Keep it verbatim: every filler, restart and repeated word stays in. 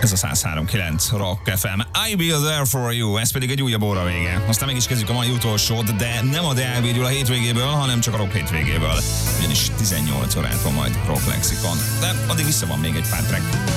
Ez a száz három kilenc Rock ef em. I Be There For You, ez pedig egy újabb óra vége. Aztán meg is kezdjük a mai utolsót, de nem a Deák Bégyula hétvégéből, hanem csak a rock hétvégéből. Ugyanis tizennyolc órától majd Rock Lexikon. De addig vissza van még egy pár track.